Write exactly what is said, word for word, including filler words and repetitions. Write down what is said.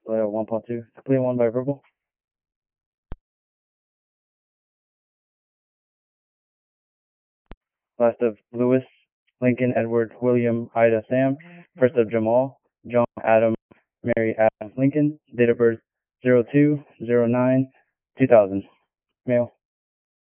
Layout one point two. Complete one by verbal. Last of Lewis, Lincoln, Edward, William, Ida, Sam. First of Jamal, John, Adam, Mary, Adam, Lincoln. Date of birth zero two zero nine two thousand. Male.